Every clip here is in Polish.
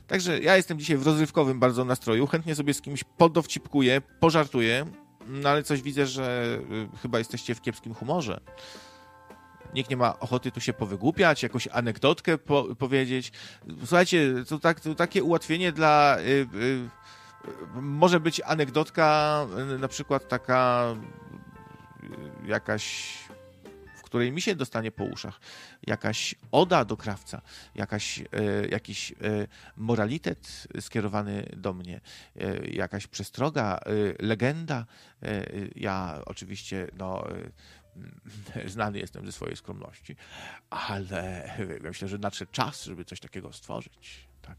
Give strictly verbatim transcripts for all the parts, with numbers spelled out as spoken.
Także ja jestem dzisiaj w rozrywkowym bardzo nastroju, chętnie sobie z kimś podowcipkuję, pożartuję, no ale coś widzę, że chyba jesteście w kiepskim humorze. Nikt nie ma ochoty tu się powygłupiać, jakąś anegdotkę po- powiedzieć. Słuchajcie, to, tak, to takie ułatwienie dla... Y, y, może być anegdotka, y, na przykład taka y, jakaś, w której mi się dostanie po uszach. Jakaś oda do krawca, jakaś, y, jakiś y, moralitet skierowany do mnie, y, jakaś przestroga, y, legenda. Y, ja oczywiście, no... Y, znany jestem ze swojej skromności, ale myślę, że nadszedł czas, żeby coś takiego stworzyć. Tak.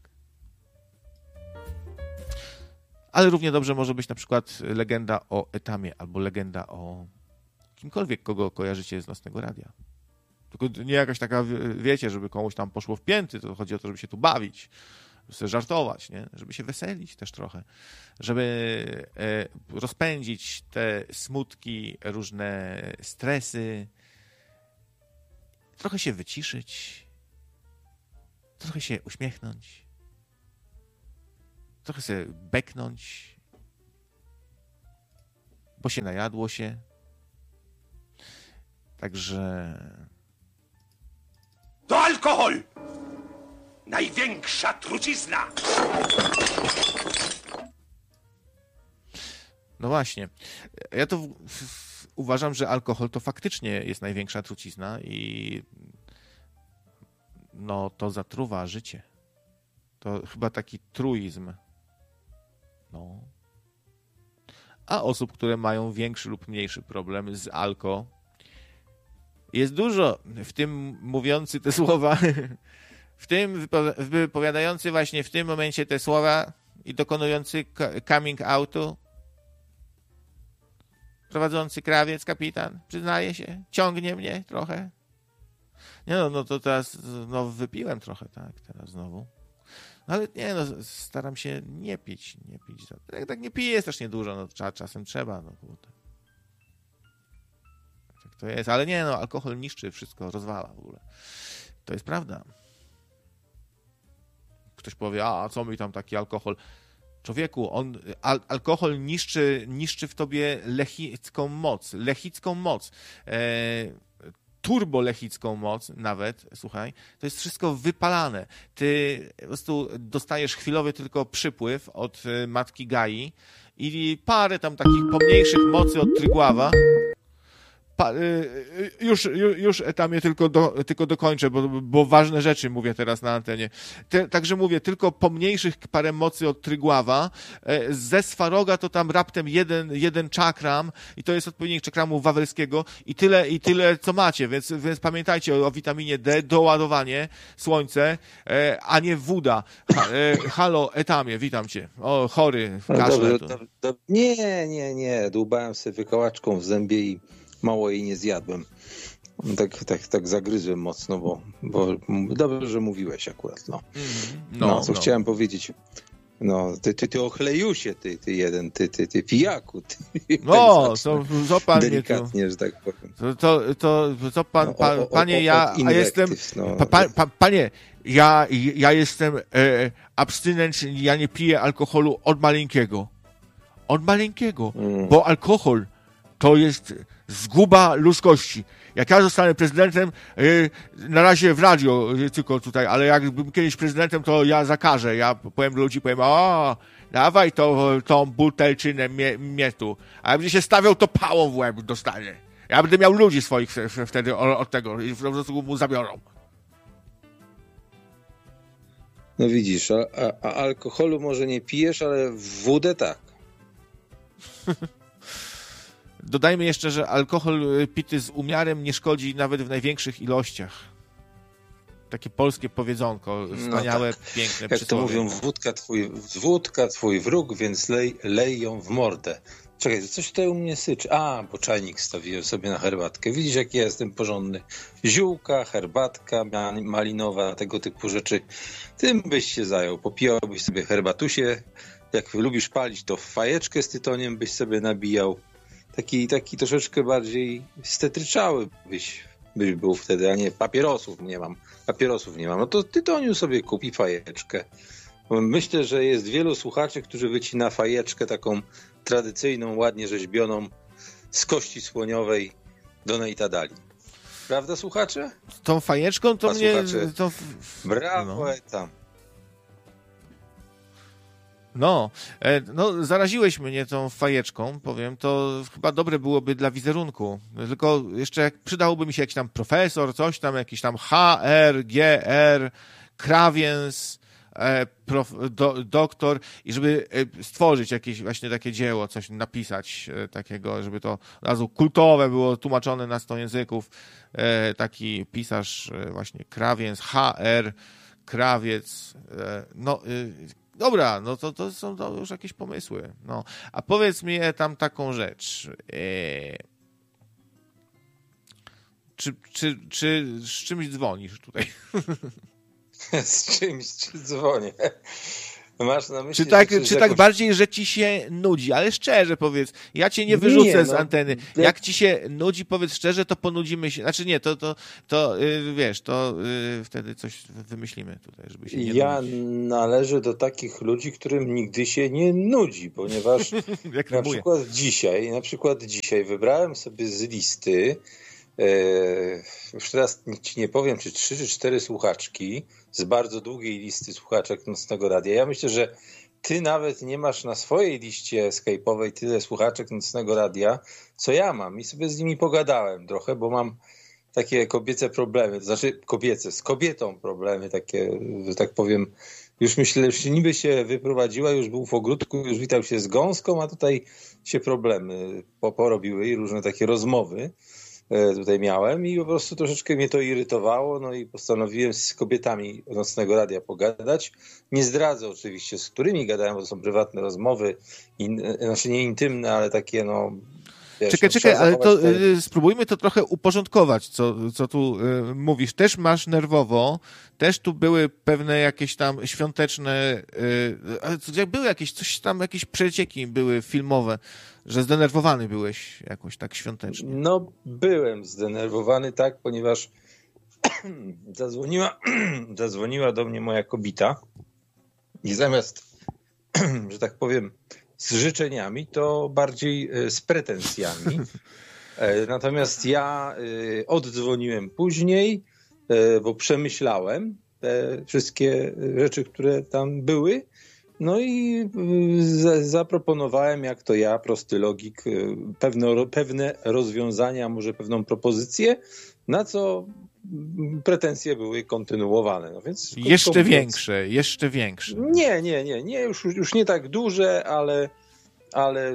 Ale równie dobrze może być na przykład legenda o Etamie albo legenda o kimkolwiek, kogo kojarzycie z Nocnego Radia. Tylko nie jakaś taka, wiecie, żeby komuś tam poszło w pięty, to chodzi o to, żeby się tu bawić, żeby sobie żartować, nie? Żeby się weselić też trochę, żeby e, rozpędzić te smutki, różne stresy, trochę się wyciszyć, trochę się uśmiechnąć, trochę sobie beknąć, bo się najadło się. Także... To alkohol! Największa trucizna! No właśnie. Ja to w, w, uważam, że alkohol to faktycznie jest największa trucizna i no to zatruwa życie. To chyba taki truizm. No. A osób, które mają większy lub mniejszy problem z alko, jest dużo, w tym mówiący te słowa, w tym wypowiadający właśnie w tym momencie te słowa i dokonujący coming outu, prowadzący krawiec, kapitan, przyznaje się, ciągnie mnie trochę. Nie no, no to teraz no, wypiłem trochę, tak, teraz znowu. No ale nie no, staram się nie pić, nie pić. Tak, tak nie piję strasznie dużo, no czasem trzeba, no kurde. Tak to jest, ale nie no, alkohol niszczy wszystko, rozwala w ogóle. To jest prawda. Ktoś powie, a co mi tam taki alkohol? Człowieku, on, al, alkohol niszczy, niszczy w tobie lechicką moc, lechicką moc, e, turbolechicką moc nawet, słuchaj, to jest wszystko wypalane. Ty po prostu dostajesz chwilowy tylko przypływ od e, matki Gai i parę tam takich pomniejszych mocy od Trygława. Pa, y, już, już, już etamie tylko, do, tylko dokończę, bo, bo ważne rzeczy mówię teraz na antenie. Te, także mówię, tylko pomniejszych parę mocy od Trygława. E, ze Swaroga to tam raptem jeden, jeden czakram i to jest odpowiednik czakramu wawelskiego i tyle, i tyle co macie, więc, więc pamiętajcie o, o witaminie D, doładowanie, słońce, e, a nie woda. Ha, e, halo, etamie, witam cię. O, chory, kaszle. No dobrze, do, do, nie, nie, nie, dłubałem sobie wykałaczką w zębie i mało jej nie zjadłem. Tak, tak, tak zagryzłem mocno, bo, bo dobrze, że mówiłeś akurat. No, no, no co no. chciałem powiedzieć. No, ty, ty, ty ochlejusie, ty, ty jeden, ty, ty, ty pijaku. Ty, no, tak to co pan delikatnie, że tak powiem. To, to, to co pan, no, pan o, o, panie, o, ja, a jestem, no. pa, pa, pa, panie, ja, ja jestem e, abstynent, ja nie piję alkoholu od maleńkiego. Od maleńkiego, mm. bo alkohol to jest zguba ludzkości. Jak ja zostanę prezydentem, yy, na razie w radio yy, tylko tutaj, ale jakbym kiedyś prezydentem, to ja zakażę. Ja powiem do ludzi, powiem, o, dawaj to, tą butelczynę mie- mietu. A jak będzie się stawiał, to pałą w łeb dostanie. Ja będę miał ludzi swoich w, w, wtedy od tego i po prostu mu zabiorą. No widzisz, a, a, a alkoholu może nie pijesz, ale wódę tak. Dodajmy jeszcze, że alkohol pity z umiarem nie szkodzi nawet w największych ilościach. Takie polskie powiedzonko, wspaniałe, no tak. Piękne jak przysłowie. Jak to mówią, wódka twój, wódka twój wróg, więc lej, lej ją w mordę. Czekaj, coś tutaj u mnie syczy. A, bo czajnik stawiłem sobie na herbatkę. Widzisz, jaki ja jestem porządny. Ziółka, herbatka malinowa, tego typu rzeczy. Tym byś się zajął. Popijałbyś sobie herbatusie. Jak lubisz palić, to fajeczkę z tytoniem byś sobie nabijał. Taki, taki troszeczkę bardziej stetryczały byś, byś był wtedy, a nie papierosów nie mam. Papierosów nie mam. No to tytoniu sobie kupi fajeczkę. Myślę, że jest wielu słuchaczy, którzy wycina fajeczkę taką tradycyjną, ładnie rzeźbioną z kości słoniowej donate'a dali. Prawda, słuchacze? Z tą fajeczką to A mnie... słuchacze, To... Brawo, no. Eta. No, e, no, zaraziłeś mnie tą fajeczką, powiem, to chyba dobre byłoby dla wizerunku. Tylko jeszcze jak przydałoby mi się jakiś tam profesor, coś tam, jakiś tam H R, G R, krawiec, e, prof, do, doktor i żeby e, stworzyć jakieś właśnie takie dzieło, coś napisać e, takiego, żeby to od razu kultowe było, tłumaczone na sto języków. E, taki pisarz e, właśnie krawiec, H R, krawiec, e, no... E, Dobra, no to, to są to już jakieś pomysły. No. A powiedz mi tam taką rzecz. Eee... Czy, czy, czy z czymś dzwonisz tutaj? Z czymś czy dzwonię. Masz na myśli, czy tak, że czy jakąś... tak bardziej, że ci się nudzi? Ale szczerze powiedz, ja cię nie wyrzucę nie, no, z anteny. Jak ci się nudzi, powiedz szczerze, to ponudzimy się. Znaczy nie, to, to, to yy, wiesz, to yy, wtedy coś wymyślimy tutaj, żeby się nie Ja nudzić. należę do takich ludzi, którym nigdy się nie nudzi, ponieważ Jak na rymuję. przykład dzisiaj, na przykład dzisiaj wybrałem sobie z listy e, już teraz ci nie powiem, czy trzy, czy cztery słuchaczki z bardzo długiej listy słuchaczek Nocnego Radia. Ja myślę, że ty nawet nie masz na swojej liście Skype'owej tyle słuchaczek Nocnego Radia, co ja mam. I sobie z nimi pogadałem trochę, bo mam takie kobiece problemy, to znaczy kobiece, z kobietą problemy takie, że tak powiem. Już myślę, już niby się wyprowadziła, już był w ogródku, już witał się z gąską, a tutaj się problemy porobiły i różne takie rozmowy tutaj miałem i po prostu troszeczkę mnie to irytowało, no i postanowiłem z kobietami Nocnego Radia pogadać. Nie zdradzę oczywiście, z którymi gadałem, bo to są prywatne rozmowy, in, znaczy nie intymne, ale takie no... Wiesz, czekaj, no, czekaj, ale to te... y, spróbujmy to trochę uporządkować, co, co tu y, mówisz. Też masz nerwowo, też tu były pewne jakieś tam świąteczne, y, ale co, jak były jakieś, coś tam, jakieś przecieki były filmowe, że zdenerwowany byłeś jakoś tak świątecznie. No, byłem zdenerwowany, tak, ponieważ zadzwoniła, zadzwoniła do mnie moja kobita i zamiast, że tak powiem, z życzeniami, to bardziej z pretensjami. Natomiast ja oddzwoniłem później, bo przemyślałem te wszystkie rzeczy, które tam były. No i zaproponowałem, jak to ja, prosty logik, pewne, pewne rozwiązania, może pewną propozycję, na co pretensje były kontynuowane. No więc jeszcze mówiąc, większe, jeszcze większe. Nie, nie, nie, nie już, już nie tak duże, ale, ale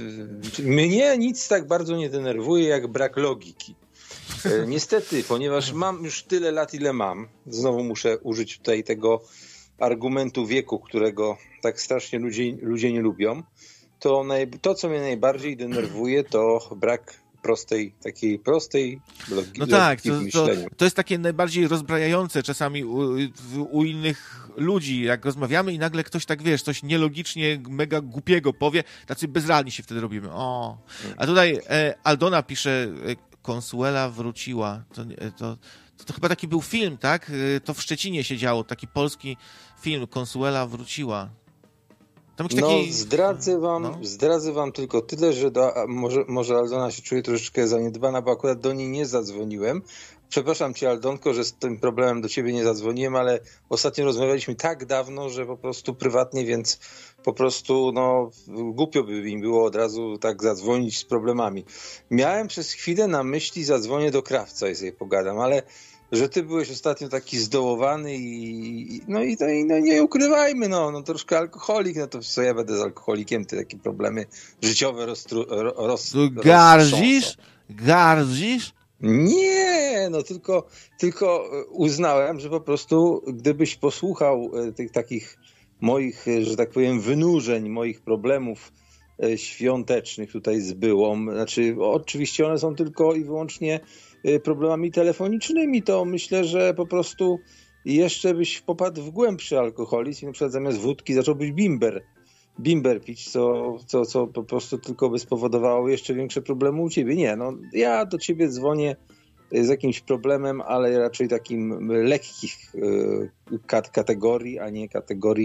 mnie nic tak bardzo nie denerwuje, jak brak logiki. Niestety, ponieważ mam już tyle lat, ile mam, znowu muszę użyć tutaj tego argumentu wieku, którego tak strasznie ludzie, ludzie nie lubią, to, naj, to, co mnie najbardziej denerwuje, to brak prostej, takiej prostej logiki, no tak, logiki to, w myśleniu. To, to jest takie najbardziej rozbrajające czasami u, u innych ludzi, jak rozmawiamy i nagle ktoś tak, wiesz, coś nielogicznie, mega głupiego powie, tacy bezradni się wtedy robimy. O. A tutaj e, Aldona pisze, e, Consuela wróciła. To, to, to, to chyba taki był film, tak? To w Szczecinie się działo, taki polski film, Consuela wróciła. Tam no taki... zdradzę wam, no. zdradzę wam tylko tyle, że do, może, może Aldona się czuje troszeczkę zaniedbana, bo akurat do niej nie zadzwoniłem. Przepraszam cię, Aldonko, że z tym problemem do ciebie nie zadzwoniłem, ale ostatnio rozmawialiśmy tak dawno, że po prostu prywatnie, więc po prostu no głupio by mi było od razu tak zadzwonić z problemami. Miałem przez chwilę na myśli zadzwonię do Krawca i sobie pogadam, ale że ty byłeś ostatnio taki zdołowany i no i, no, i no, nie ukrywajmy, no, no troszkę alkoholik, no to co ja będę z alkoholikiem, ty takie problemy życiowe roztru, roz, Gardzisz? Gardzisz? Nie, no tylko, tylko uznałem, że po prostu gdybyś posłuchał tych takich moich, że tak powiem, wynurzeń, moich problemów świątecznych tutaj z byłą, znaczy oczywiście one są tylko i wyłącznie problemami telefonicznymi, to myślę, że po prostu jeszcze byś popadł w głębszy alkoholizm i na przykład zamiast wódki zacząłbyś bimber, bimber pić, co, co, co po prostu tylko by spowodowało jeszcze większe problemy u ciebie. Nie, no ja do ciebie dzwonię z jakimś problemem, ale raczej takim lekkich kategorii, a nie kategorii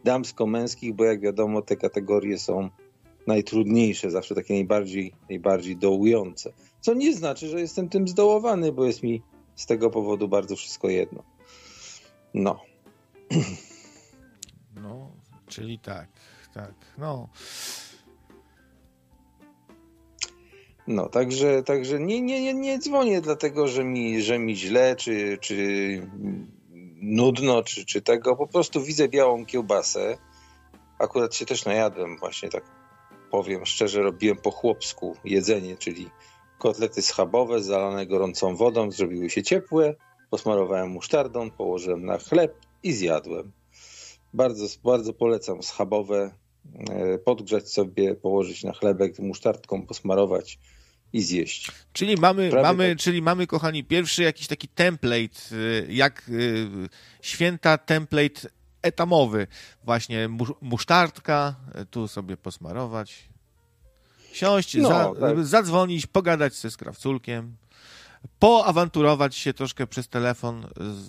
damsko-męskich, bo jak wiadomo te kategorie są najtrudniejsze, zawsze takie najbardziej, najbardziej dołujące. Co nie znaczy, że jestem tym zdołowany, bo jest mi z tego powodu bardzo wszystko jedno. No. No, czyli tak, tak, no. No, także, także nie, nie, nie, nie dzwonię dlatego, że mi, że mi źle, czy, czy nudno, czy, czy tego. Po prostu widzę białą kiełbasę. Akurat się też najadłem, właśnie tak powiem szczerze, robiłem po chłopsku jedzenie, czyli kotlety schabowe zalane gorącą wodą, zrobiły się ciepłe, posmarowałem musztardą, położyłem na chleb i zjadłem. Bardzo, bardzo polecam schabowe, podgrzać sobie, położyć na chlebek, musztardką posmarować i zjeść. Czyli mamy, mamy, tak. czyli mamy, kochani, pierwszy jakiś taki template, jak święta template etamowy. Właśnie musztardka, tu sobie posmarować, siąść, no, za, tak. zadzwonić, pogadać ze skrawculkiem, poawanturować się troszkę przez telefon.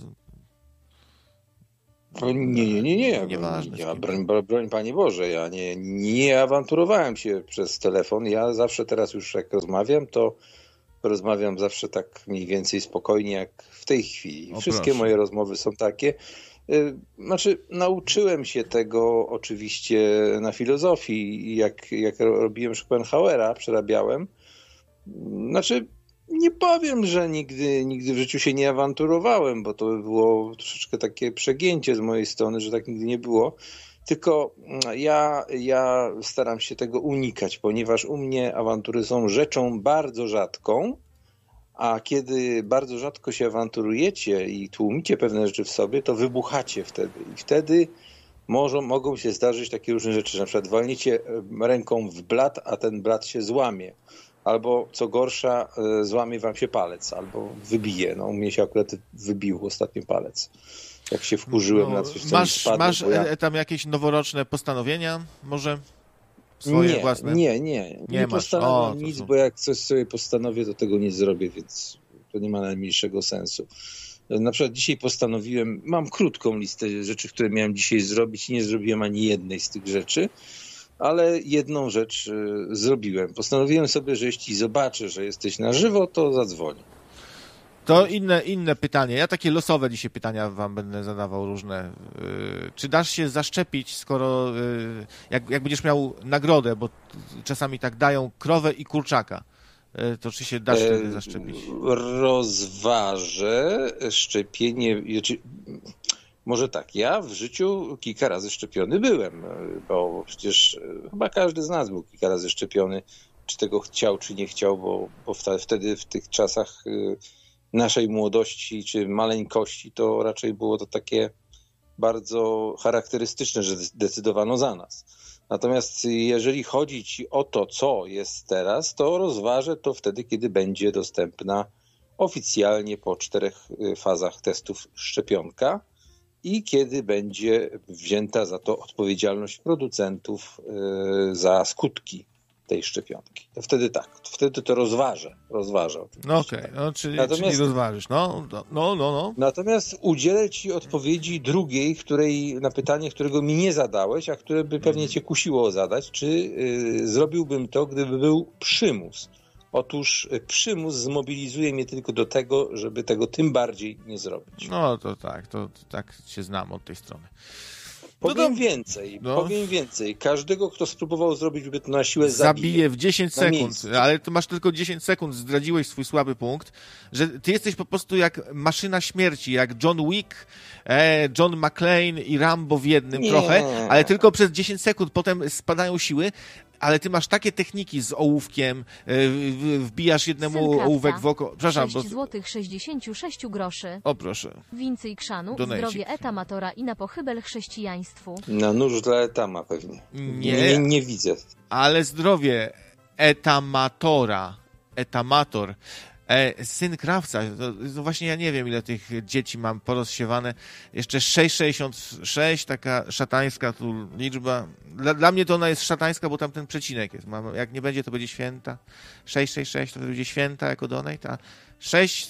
Nie, nie, nie, nie. Nieważne. Ja, broń, broń Panie Boże, ja nie, nie awanturowałem się przez telefon. Ja zawsze teraz już jak rozmawiam, to rozmawiam zawsze tak mniej więcej spokojnie jak w tej chwili. O, Wszystkie proszę. moje rozmowy są takie. Znaczy, nauczyłem się tego oczywiście na filozofii, jak, jak robiłem Schopenhauera, przerabiałem. Znaczy, nie powiem, że nigdy, nigdy w życiu się nie awanturowałem, bo to by było troszeczkę takie przegięcie z mojej strony, że tak nigdy nie było. Tylko ja, ja staram się tego unikać, ponieważ u mnie awantury są rzeczą bardzo rzadką, a kiedy bardzo rzadko się awanturujecie i tłumicie pewne rzeczy w sobie, to wybuchacie wtedy. I wtedy może, mogą się zdarzyć takie różne rzeczy. Na przykład walniecie ręką w blat, a ten blat się złamie. Albo co gorsza, złamie wam się palec, albo wybije. No, u mnie się akurat wybił ostatnio palec. Jak się wkurzyłem no, na coś, co masz, mi spadło. Masz ja... tam jakieś noworoczne postanowienia? Może swoje nie, własne? Nie, nie. Nie, nie postanawiam nic, bo jak coś sobie postanowię, to tego nie zrobię, więc to nie ma najmniejszego sensu. Na przykład dzisiaj postanowiłem, mam krótką listę rzeczy, które miałem dzisiaj zrobić i nie zrobiłem ani jednej z tych rzeczy, ale jedną rzecz y, zrobiłem. Postanowiłem sobie, że jeśli zobaczę, że jesteś na żywo, to zadzwonię. To inne, inne pytanie. Ja takie losowe dzisiaj pytania wam będę zadawał różne. Yy, czy dasz się zaszczepić, skoro yy, jak, jak będziesz miał nagrodę, bo czasami tak dają krowę i kurczaka, yy, to czy się dasz e, wtedy zaszczepić? Rozważę szczepienie... Znaczy, może tak, ja w życiu kilka razy szczepiony byłem, bo przecież chyba każdy z nas był kilka razy szczepiony, czy tego chciał, czy nie chciał, bo, bo wtedy w tych czasach naszej młodości czy maleńkości to raczej było to takie bardzo charakterystyczne, że decydowano za nas. Natomiast jeżeli chodzi ci o to, co jest teraz, to rozważę to wtedy, kiedy będzie dostępna oficjalnie po czterech fazach testów szczepionka i kiedy będzie wzięta za to odpowiedzialność producentów za skutki tej szczepionki. To wtedy tak, wtedy to rozważę. rozważę no okej, okay. no, czyli, natomiast, czyli rozważysz. No, no, no, no. Natomiast udzielę ci odpowiedzi drugiej, której, na pytanie, którego mi nie zadałeś, a które by pewnie cię kusiło zadać, czy y, zrobiłbym to, gdyby był przymus. Otóż przymus zmobilizuje mnie tylko do tego, żeby tego tym bardziej nie zrobić. No to tak, to, to tak się znam od tej strony. Powiem no to, więcej, no. powiem więcej. Każdego, kto spróbował zrobić, by to na siłę zabije. Zabije w dziesięć sekund, ale to masz tylko dziesięć sekund, zdradziłeś swój słaby punkt, że ty jesteś po prostu jak maszyna śmierci, jak John Wick, e, John McClane i Rambo w jednym Nie. trochę, ale tylko przez dziesięć sekund, potem spadają siły, ale ty masz takie techniki z ołówkiem, wbijasz jednemu ołówek w oko. Przepraszam, sześć złotych sześćdziesiąt sześć groszy. O proszę. Więcej krzanu, Donajcik. Zdrowie etamatora i na pochybel chrześcijaństwu. Na nóż dla etama pewnie. Nie, nie, nie widzę. Ale zdrowie etamatora, etamator, e, syn krawca, to, to właśnie ja nie wiem, ile tych dzieci mam porozsiewane. Jeszcze sześć sześćdziesiąt sześć, taka szatańska tu liczba. Dla, dla mnie to ona jest szatańska, bo tam ten przecinek jest. Mam, jak nie będzie, to będzie święta. sześć sześć sześć to będzie święta jako donate, a sześć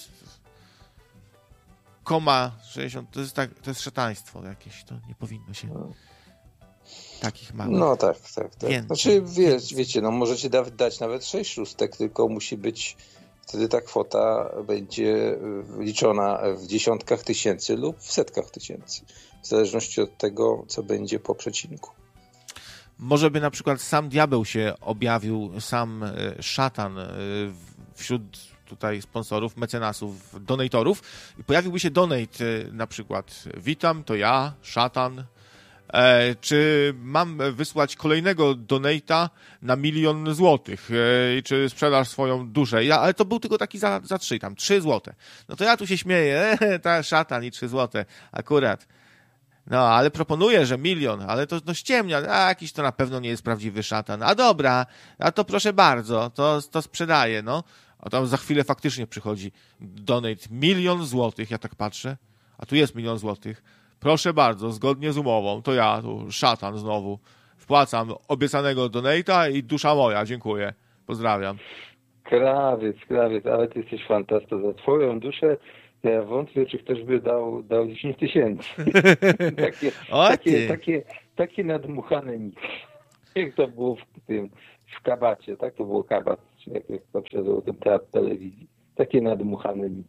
sześćdziesiąt to jest tak, to jest szataństwo jakieś, to nie powinno się. Takich małych. No tak, tak, tak. Więcej. Znaczy, wie, wiecie, no możecie da, dać nawet sześć szóstek, tylko musi być, wtedy ta kwota będzie liczona w dziesiątkach tysięcy lub w setkach tysięcy. W zależności od tego, co będzie po przecinku. Może by na przykład sam diabeł się objawił, sam szatan wśród tutaj sponsorów, mecenasów, donatorów i pojawiłby się donate na przykład: witam, to ja, szatan. E, czy mam wysłać kolejnego donata na milion złotych? E, czy sprzedasz swoją duszę? Ja, ale to był tylko taki za, za trzy, tam trzy złote. No to ja tu się śmieję, e, ta szatan i trzy złote akurat. No, ale proponuję, że milion, ale to no ściemnia, a jakiś to na pewno nie jest prawdziwy szatan. A dobra, a to proszę bardzo, to, to sprzedaję, no. A tam za chwilę faktycznie przychodzi donate milion złotych, ja tak patrzę, a tu jest milion złotych. Proszę bardzo, zgodnie z umową, to ja, tu szatan znowu, wpłacam obiecanego donata i dusza moja, dziękuję, pozdrawiam. Krawiec, krawiec, ale ty jesteś fantastą. Za twoją duszę ja wątpię, czy ktoś by dał, dał dziesięć tysięcy. takie, takie, takie, takie nadmuchane nic. Jak to było w tym, w kabacie, tak? To było kabat, jak to przedał ten teatr telewizji. Takie nadmuchane nic.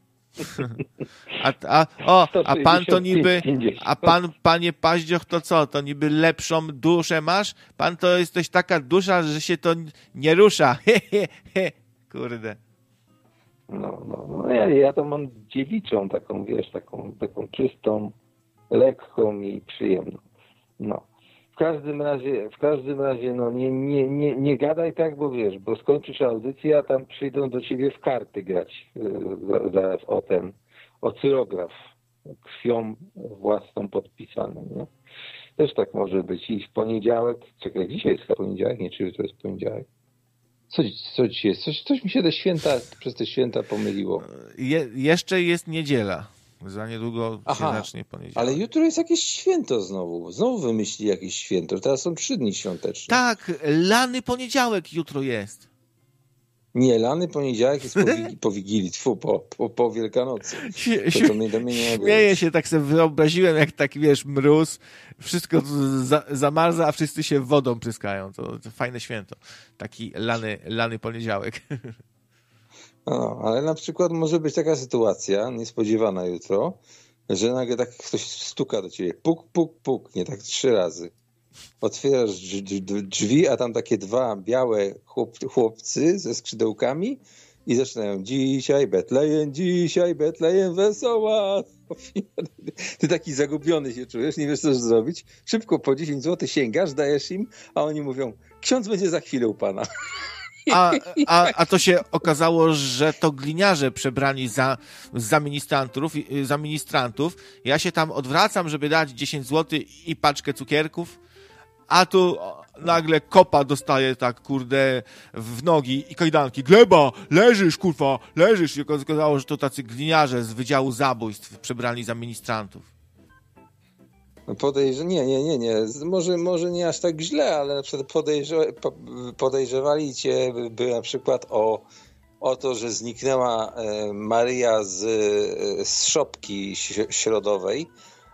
A, a, o, a pan to niby, a pan, panie Paździoch, to co? To niby lepszą duszę masz? Pan to jesteś taka dusza, że się to nie rusza. He, he, he. Kurde. No, no, no ja, ja to mam dziewiczą taką, wiesz, taką, taką czystą, lekką i przyjemną. No. W każdym razie, w każdym razie, no nie, nie, nie, nie gadaj tak, bo wiesz, bo skończysz audycję, a tam przyjdą do ciebie w karty grać zaraz o ten, o cyrograf, krwią własną podpisaną, nie? Też tak może być. I w poniedziałek, czekaj, dzisiaj jest poniedziałek, nie, czy to jest poniedziałek? Co, co dzisiaj jest? Coś, coś mi się te święta, przez te święta pomyliło. Je, jeszcze jest niedziela. Za niedługo Aha, się zacznie poniedziałek. Ale jutro jest jakieś święto znowu. Znowu wymyślili jakieś święto. Teraz są trzy dni świąteczne. Tak, lany poniedziałek jutro jest. Nie, lany poniedziałek jest po, wigi, po Wigilii, tfu, po, po, po Wielkanocy. To, to mnie, do mnie nie Śmieję się, tak sobie wyobraziłem, jak taki, wiesz, mróz, wszystko za, zamarza, a wszyscy się wodą pryskają. To, to fajne święto. Taki lany, lany poniedziałek. No, ale na przykład może być taka sytuacja, niespodziewana jutro, że nagle tak ktoś stuka do ciebie. Puk, puk, puk. Nie, tak trzy razy. Otwierasz drzwi, a tam takie dwa białe chłop, chłopcy ze skrzydełkami i zaczynają: dzisiaj Betlejem, dzisiaj Betlejem wesoła. Ty taki zagubiony się czujesz, nie wiesz co zrobić. Szybko po dziesięć złotych sięgasz, dajesz im, a oni mówią: ksiądz będzie za chwilę u pana. A, a, a to się okazało, że to gliniarze przebrani za, za, ministrantów, za ministrantów. Ja się tam odwracam, żeby dać dziesięć złotych i paczkę cukierków, a tu nagle kopa dostaje tak, kurde, w nogi i kajdanki. Gleba, leżysz, kurwa, leżysz. I okazało, że to tacy gliniarze z Wydziału Zabójstw przebrani za ministrantów. Podejrze... Nie, nie, nie, nie. Może, może nie aż tak źle, ale na przykład podejrze... podejrzewali cię by na przykład o, o to, że zniknęła Maryja z, z szopki środowej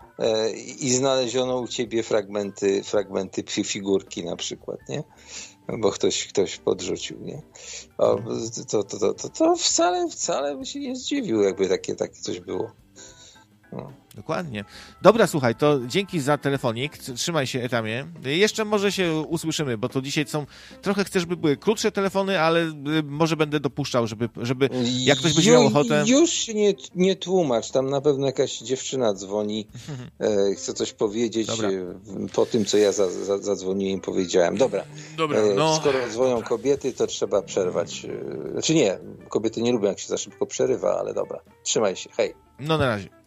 i znaleziono u ciebie fragmenty, fragmenty figurki na przykład, nie? Bo ktoś, ktoś podrzucił, nie? O, to, to, to, to, to wcale, wcale by się nie zdziwił, jakby takie, takie coś było. No. Dokładnie. Dobra, słuchaj, to dzięki za telefonik. Trzymaj się, Etamie. Jeszcze może się usłyszymy, bo to dzisiaj są... Trochę chcę, żeby były krótsze telefony, ale może będę dopuszczał, żeby, żeby jak ktoś będzie miał ochotę... Już się nie, nie tłumacz. Tam na pewno jakaś dziewczyna dzwoni, e, chce coś powiedzieć. Dobra. Po tym, co ja za, za, zadzwoniłem i powiedziałem. Dobra. Dobra no. e, skoro dzwonią kobiety, to trzeba przerwać. Znaczy nie, kobiety nie lubią, jak się za szybko przerywa, ale dobra. Trzymaj się. Hej. No na razie.